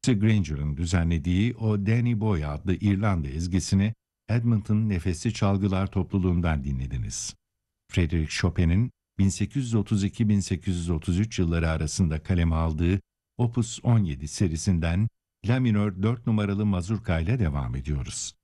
Granger'ın düzenlediği o Danny Boy adlı İrlanda ezgisini Edmonton Nefesli Çalgılar topluluğundan dinlediniz. Frédéric Chopin'in 1832-1833 yılları arasında kaleme aldığı Opus 17 serisinden La minör 4 numaralı mazurka ile devam ediyoruz.